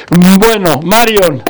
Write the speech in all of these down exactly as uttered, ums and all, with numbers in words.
Bueno, Marion.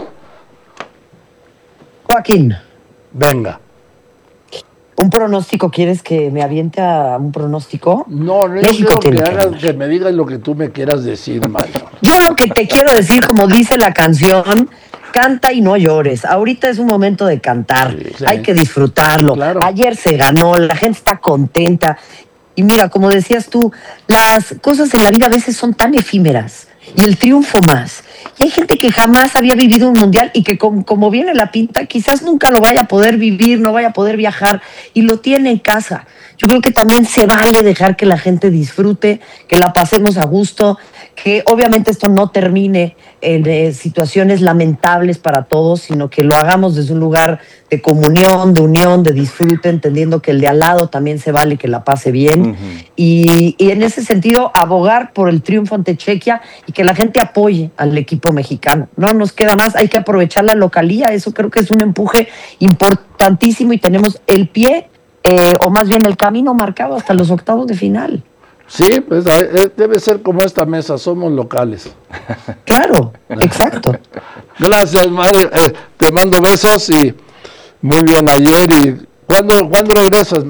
Joaquín. Venga. ¿Un pronóstico? ¿Quieres que me aviente a un pronóstico? No, no, yo quiero que, hagas, que me digas lo que tú me quieras decir, Marion. Yo lo que te quiero decir, como dice la canción, canta y no llores. Ahorita es un momento de cantar. Sí, sí. Hay que disfrutarlo. Claro. Ayer se ganó, la gente está contenta. Y mira, como decías tú, las cosas en la vida a veces son tan efímeras. Y el triunfo más. Y hay gente que jamás había vivido un mundial y que como, como viene la pinta, quizás nunca lo vaya a poder vivir, no vaya a poder viajar y lo tiene en casa. Yo creo que también se vale dejar que la gente disfrute, que la pasemos a gusto, que obviamente esto no termine en eh, situaciones lamentables para todos, sino que lo hagamos desde un lugar de comunión, de unión, de disfrute, entendiendo que el de al lado también se vale que la pase bien. Uh-huh. y, y en ese sentido, abogar por el triunfo ante Chequia y que la gente apoye al equipo mexicano. No nos queda más, hay que aprovechar la localía, eso creo que es un empuje importantísimo y tenemos el pie, eh, o más bien el camino marcado hasta los octavos de final. Sí, pues debe ser como esta mesa, somos locales. Claro, exacto. Gracias, madre. Eh, te mando besos y muy bien ayer. y ¿Cuándo, ¿cuándo regresas?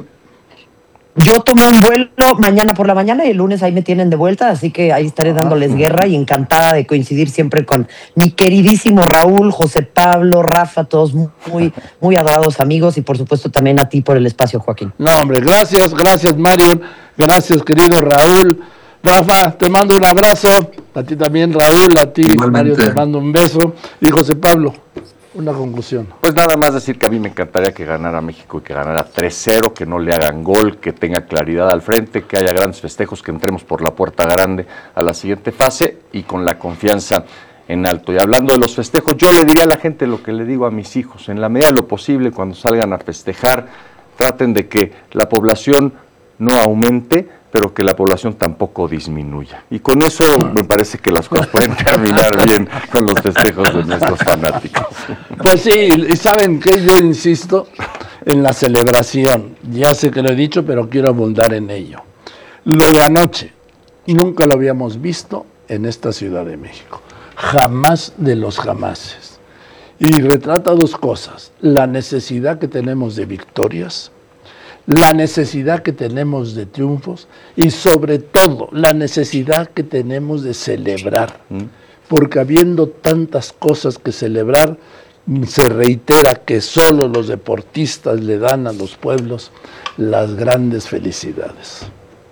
Yo tomé un vuelo mañana por la mañana y el lunes ahí me tienen de vuelta, así que ahí estaré dándoles guerra y encantada de coincidir siempre con mi queridísimo Raúl, José Pablo, Rafa, todos muy, muy adorados amigos y por supuesto también a ti por el espacio, Joaquín. No, hombre, gracias, gracias, Marion, gracias, querido Raúl. Rafa, te mando un abrazo, a ti también, Raúl, a ti, Mario, te mando un beso, y José Pablo. Una conclusión. Pues nada más decir que a mí me encantaría que ganara México y que ganara tres cero, que no le hagan gol, que tenga claridad al frente, que haya grandes festejos, que entremos por la puerta grande a la siguiente fase y con la confianza en alto. Y hablando de los festejos, yo le diría a la gente lo que le digo a mis hijos, en la medida de lo posible, cuando salgan a festejar, traten de que la población no aumente, pero que la población tampoco disminuya. Y con eso me parece que las cosas pueden terminar bien con los festejos de nuestros fanáticos. Pues sí, y saben que yo insisto en la celebración. Ya sé que lo he dicho, pero quiero abundar en ello. Lo de anoche, nunca lo habíamos visto en esta Ciudad de México. Jamás de los jamases. Y retrata dos cosas. La necesidad que tenemos de victorias, la necesidad que tenemos de triunfos y sobre todo la necesidad que tenemos de celebrar, porque habiendo tantas cosas que celebrar, se reitera que solo los deportistas le dan a los pueblos las grandes felicidades.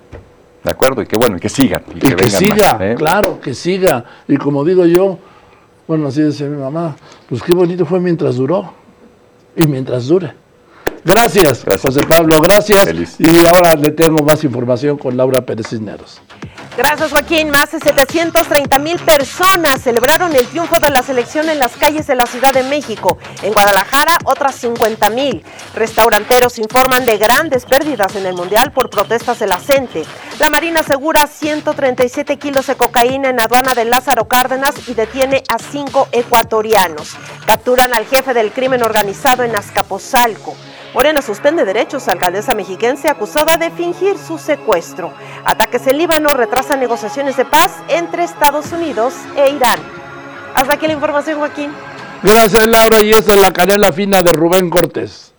De acuerdo, y que bueno, y que sigan. Y, y que, que siga, más, ¿eh? Claro, que siga. Y como digo yo, bueno, así decía mi mamá, pues qué bonito fue mientras duró y mientras dure. Gracias, gracias, José Pablo, gracias. Feliz. Y ahora le tengo más información con Laura Pérez Cisneros. Gracias, Joaquín. Más de setecientas treinta mil personas celebraron el triunfo de la selección en las calles de la Ciudad de México. En Guadalajara, otras cincuenta mil. Restauranteros informan de grandes pérdidas en el Mundial por protestas de la gente. La Marina asegura ciento treinta y siete kilos de cocaína en aduana de Lázaro Cárdenas y detiene a cinco ecuatorianos. Capturan al jefe del crimen organizado en Azcapotzalco. Morena suspende derechos a alcaldesa mexiquense acusada de fingir su secuestro. Ataques en Líbano retrasan negociaciones de paz entre Estados Unidos e Irán. Hasta aquí la información, Joaquín. Gracias, Laura, y esta es la canela fina de Rubén Cortés.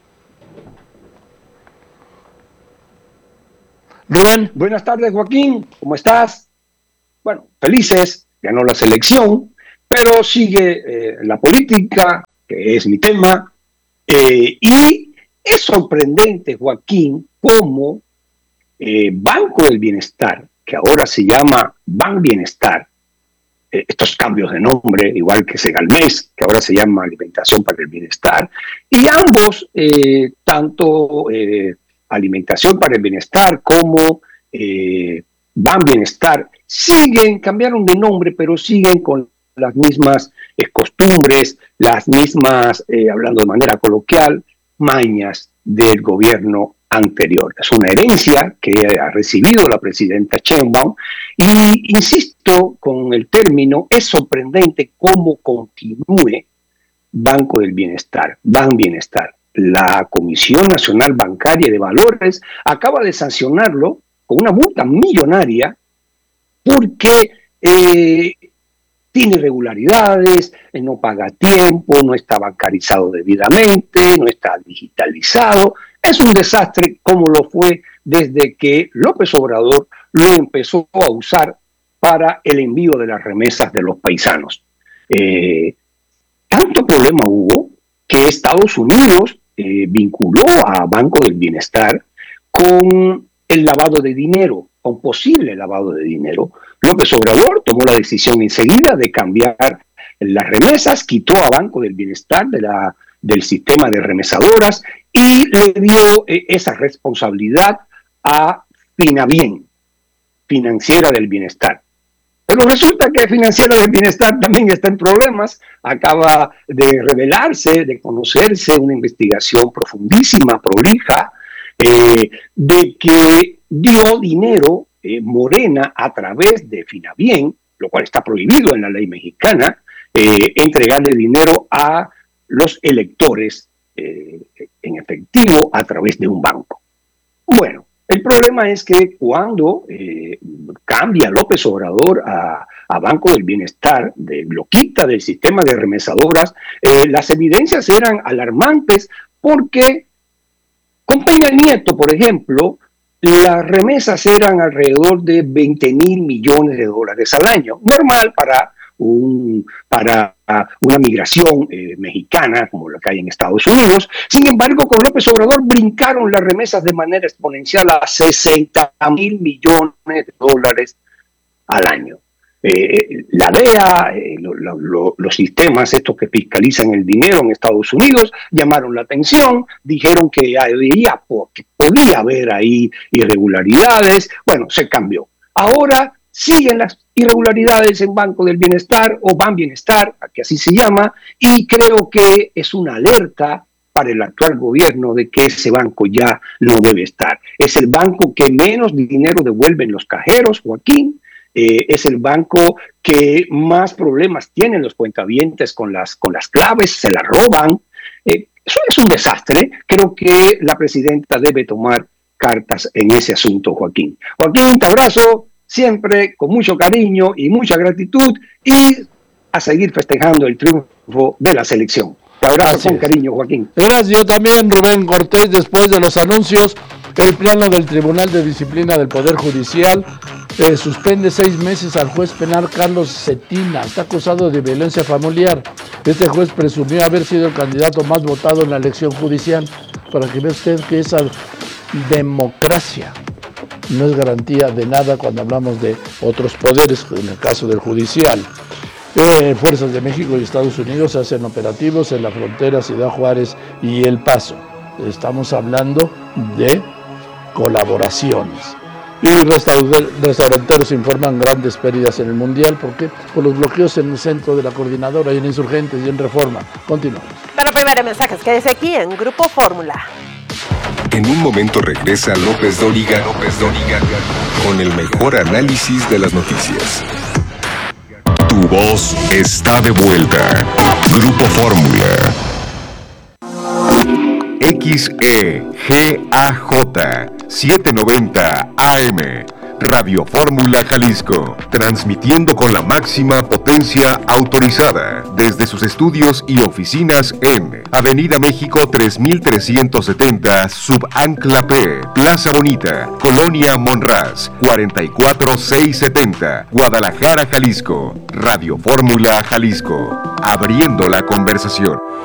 Rubén. Buenas tardes, Joaquín, ¿cómo estás? Bueno, felices, ganó la selección, pero sigue eh, la política, que es mi tema, eh, y es sorprendente, Joaquín, cómo eh, Banco del Bienestar, que ahora se llama Ban Bienestar, eh, estos cambios de nombre, igual que Segalmés, que ahora se llama Alimentación para el Bienestar, y ambos, eh, tanto eh, Alimentación para el Bienestar como eh, Ban Bienestar, siguen, cambiaron de nombre, pero siguen con las mismas eh, costumbres, las mismas, eh, hablando de manera coloquial, mañas del gobierno anterior. Es una herencia que ha recibido la presidenta Sheinbaum y, insisto con el término, es sorprendente cómo continúe Banco del Bienestar, Ban Bienestar. La Comisión Nacional Bancaria de Valores acaba de sancionarlo con una multa millonaria porque eh, tiene irregularidades, no paga a tiempo, no está bancarizado debidamente, no está digitalizado. Es un desastre como lo fue desde que López Obrador lo empezó a usar para el envío de las remesas de los paisanos. Eh, tanto problema hubo que Estados Unidos eh, vinculó a Banco del Bienestar con el lavado de dinero, con posible lavado de dinero. López Obrador tomó la decisión enseguida de cambiar las remesas, quitó a Banco del Bienestar de la, del sistema de remesadoras y le dio eh, esa responsabilidad a Finabien, Financiera del Bienestar. Pero resulta que Financiera del Bienestar también está en problemas. Acaba de revelarse, de conocerse una investigación profundísima, prolija, eh, de que dio dinero eh, Morena a través de Finabien, lo cual está prohibido en la ley mexicana, eh, entregarle dinero a los electores eh, en efectivo a través de un banco. Bueno, el problema es que cuando eh, cambia López Obrador a, a Banco del Bienestar, de, lo quita del sistema de remesadoras, eh, las evidencias eran alarmantes porque con Peña Nieto, por ejemplo, las remesas eran alrededor de veinte mil millones de dólares al año, normal para, un, para una migración eh, mexicana como la que hay en Estados Unidos. Sin embargo, con López Obrador brincaron las remesas de manera exponencial a sesenta mil millones de dólares al año. Eh, la D E A, eh, lo, lo, los sistemas estos que fiscalizan el dinero en Estados Unidos llamaron la atención, dijeron que, había, que podía haber ahí irregularidades. Bueno, se cambió. Ahora siguen las irregularidades en Banco del Bienestar o Ban Bienestar, que así se llama, y creo que es una alerta para el actual gobierno de que ese banco ya no debe estar. Es el banco que menos dinero devuelven los cajeros, Joaquín. Eh, es el banco que más problemas tienen los cuentavientes con las, con las claves, se las roban. Eh, eso es un desastre. Creo que la presidenta debe tomar cartas en ese asunto, Joaquín. Joaquín, te abrazo siempre con mucho cariño y mucha gratitud y a seguir festejando el triunfo de la selección. Te abrazo Así con es. cariño, Joaquín. Gracias, yo también, Rubén Cortés. Después de los anuncios, el Pleno del Tribunal de Disciplina del Poder Judicial eh, suspende seis meses al juez penal Carlos Cetina. Está acusado de violencia familiar. Este juez presumió haber sido el candidato más votado en la elección judicial. Para que vea usted que esa democracia no es garantía de nada cuando hablamos de otros poderes, en el caso del judicial. Eh, Fuerzas de México y Estados Unidos hacen operativos en la frontera Ciudad Juárez y El Paso. Estamos hablando de colaboraciones. Y restauranteros informan grandes pérdidas en el Mundial. ¿Por qué? Por los bloqueos en el centro de la coordinadora y en Insurgentes y en Reforma. Continuamos. Pero primero mensajes, quédese aquí en Grupo Fórmula. En un momento regresa López Dóriga, López Dóriga con el mejor análisis de las noticias. Tu voz está de vuelta. Grupo Fórmula. X E G A J setecientos noventa A M Radio Fórmula Jalisco, transmitiendo con la máxima potencia autorizada desde sus estudios y oficinas en Avenida México tres mil trescientos setenta, Subancla P, Plaza Bonita, Colonia Monraz, cuarenta y cuatro mil seiscientos setenta, Guadalajara, Jalisco. Radio Fórmula Jalisco, abriendo la conversación.